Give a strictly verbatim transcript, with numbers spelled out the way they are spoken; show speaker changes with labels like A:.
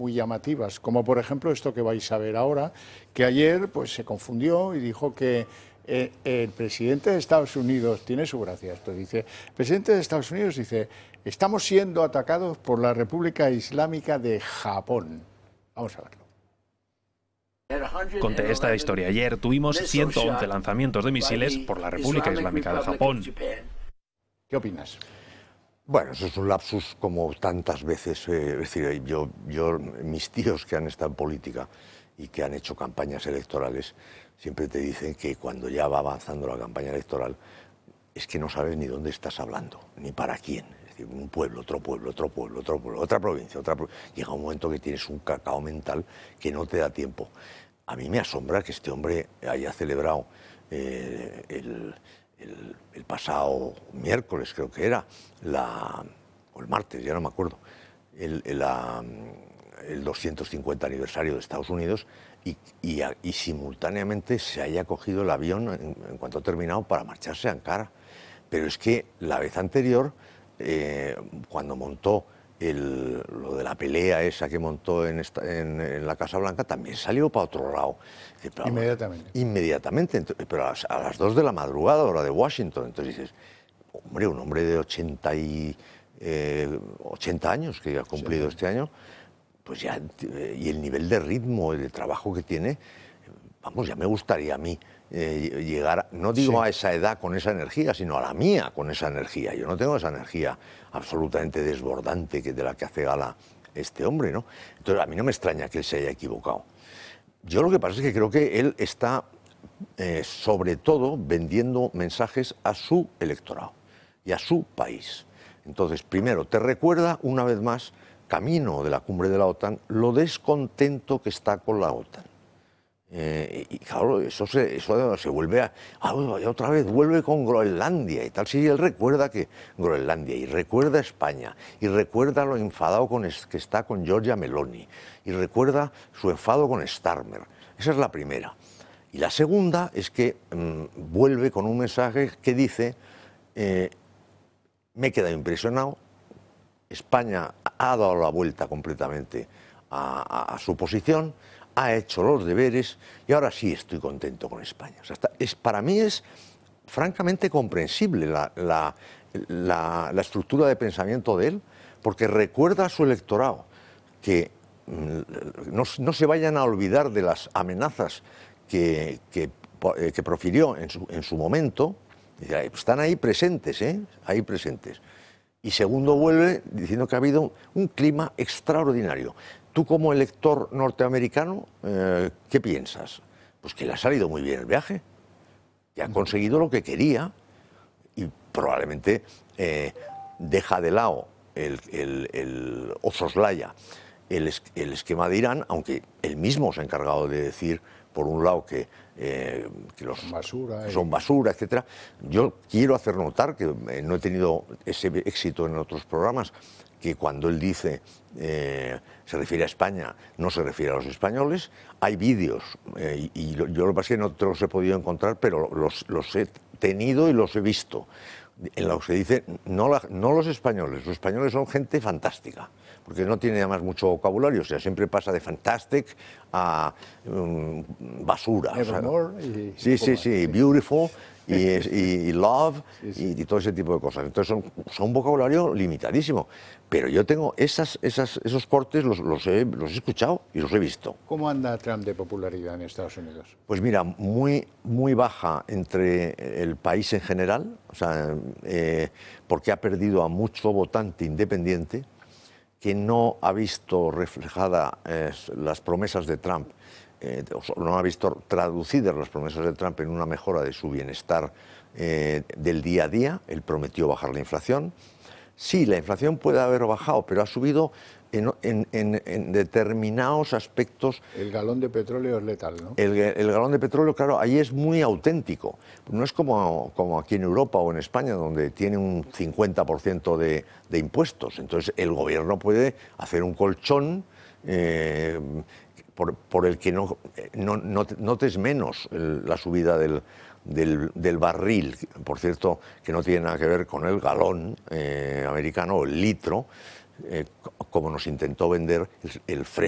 A: muy llamativas, como por ejemplo esto que vais a ver ahora, que ayer pues se confundió y dijo que eh, el presidente de Estados Unidos, tiene su gracia esto, dice, el presidente de Estados Unidos dice, estamos siendo atacados por la República Islámica de Japón. Vamos a verlo.
B: Conté esta historia ayer. Tuvimos ciento once lanzamientos de misiles por la República Islámica de Japón.
A: ¿Qué opinas?
C: Bueno, eso es un lapsus como tantas veces. Eh, es decir, yo, yo, mis tíos que han estado en política y que han hecho campañas electorales, siempre te dicen que cuando ya va avanzando la campaña electoral, es que no sabes ni dónde estás hablando, ni para quién. Es decir, un pueblo, otro pueblo, otro pueblo, otro pueblo, otra provincia, otra provincia. Llega un momento que tienes un cacao mental que no te da tiempo. A mí me asombra que este hombre haya celebrado eh, el, el, el pasado miércoles, creo que era, la, o el martes, ya no me acuerdo, el, el, la, el doscientos cincuenta aniversario de Estados Unidos y, y, y simultáneamente se haya cogido el avión en, en cuanto ha terminado para marcharse a Ankara. Pero es que la vez anterior, eh, cuando montó El, lo de la pelea esa que montó en, esta, en, en la Casa Blanca, también salió para otro lado.
A: Pero, inmediatamente.
C: Inmediatamente, pero a las, a las dos de la madrugada, hora de Washington. Entonces dices, hombre, un hombre de ochenta, y, eh, ochenta años que ha cumplido sí. este año, pues ya, y el nivel de ritmo y de trabajo que tiene, vamos, ya me gustaría a mí eh, llegar, no digo sí. a esa edad con esa energía, sino a la mía con esa energía. Yo no tengo esa energía absolutamente desbordante que de la que hace gala este hombre, ¿no? Entonces a mí no me extraña que él se haya equivocado. Yo lo que pasa es que creo que él está eh, sobre todo vendiendo mensajes a su electorado y a su país. Entonces, primero, te recuerda una vez más, camino de la cumbre de la OTAN, lo descontento que está con la OTAN. Eh, y claro, eso se, eso se vuelve a... Ah, otra vez, vuelve con Groenlandia y tal. Sí, él recuerda que Groenlandia, y recuerda España, y recuerda lo enfadado con es, que está con Giorgia Meloni, y recuerda su enfado con Starmer. Esa es la primera. Y la segunda es que mmm, vuelve con un mensaje que dice, eh, me he quedado impresionado, España ha dado la vuelta completamente a, a, a su posición, ha hecho los deberes y ahora sí estoy contento con España. O sea, está, es, para mí es francamente comprensible la, la, la, la estructura de pensamiento de él, porque recuerda a su electorado que mm, no, no se vayan a olvidar de las amenazas que, que, que profirió en su, en su momento. Están ahí presentes, ¿eh? Ahí presentes. Y segundo, vuelve diciendo que ha habido un clima extraordinario. Tú como elector norteamericano, eh, ¿qué piensas? Pues que le ha salido muy bien el viaje, que ha conseguido lo que quería y probablemente eh, deja de lado el, el, el, o soslaya el, es, el esquema de Irán, aunque él mismo se ha encargado de decir, por un lado, que, eh, que los
A: basura, eh.
C: son basura, etcétera. Yo quiero hacer notar, que eh, no he tenido ese éxito en otros programas, que cuando él dice, eh, se refiere a España, no se refiere a los españoles. Hay vídeos, eh, y, y yo lo que pasa es que no te los he podido encontrar, pero los, los he tenido y los he visto, en los que dice, no, la, no los españoles, los españoles son gente fantástica, porque no tiene además mucho vocabulario, o sea, siempre pasa de fantastic a um, basura. O sea,
A: y
C: sí, sí, sí, beautiful y, y, y love sí, sí. Y, y todo ese tipo de cosas. Entonces son, son un vocabulario limitadísimo, pero yo tengo esas, esas, esos cortes, los, los, he, los he escuchado y los he visto.
A: ¿Cómo anda Trump de popularidad en Estados Unidos?
C: Pues mira, muy, muy baja entre el país en general, o sea, eh, porque ha perdido a mucho votante independiente que no ha visto reflejadas eh, las promesas de Trump, eh, no ha visto traducidas las promesas de Trump en una mejora de su bienestar eh, del día a día. Él prometió bajar la inflación. Sí, la inflación puede haber bajado, pero ha subido en, en, en, en determinados aspectos.
A: El galón de petróleo es letal, ¿no?
C: El, el galón de petróleo, claro, ahí es muy auténtico. No es como, como aquí en Europa o en España, donde tiene un cincuenta por ciento de, de impuestos. Entonces, el gobierno puede hacer un colchón eh, por, por el que no, no, no notes menos el, la subida del, del, del barril. Por cierto, que no tiene nada que ver con el galón eh, americano o el litro, eh, como nos intentó vender el, el fresco.